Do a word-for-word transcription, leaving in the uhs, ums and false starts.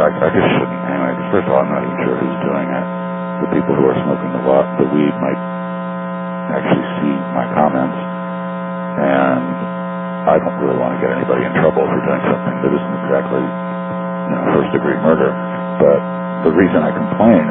I, I just shouldn't anyway, because first of all, I'm not even sure who's doing it. The people who are smoking the, wa- the weed might actually see my comments, and I don't really want to get anybody in trouble for doing something that isn't exactly, you know, first-degree murder. But the reason I complain